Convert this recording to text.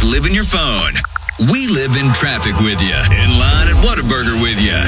just live in your phone. We live in traffic with you, in line at Whataburger with you,